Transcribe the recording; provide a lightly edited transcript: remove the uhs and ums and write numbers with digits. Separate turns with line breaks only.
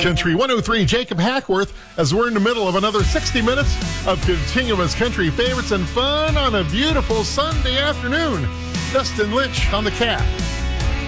Country 103, Jacob Hackworth, as we're in the middle of another 60 minutes of continuous country favorites and fun on a beautiful Sunday afternoon. Dustin Lynch on the Cat.